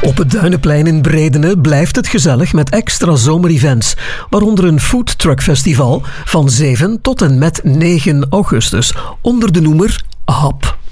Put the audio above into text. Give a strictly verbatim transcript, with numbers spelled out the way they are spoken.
Op het Duineplein in Bredene blijft het gezellig met extra zomerevents, waaronder een foodtruckfestival van zeven tot en met negen augustus onder de noemer Hap.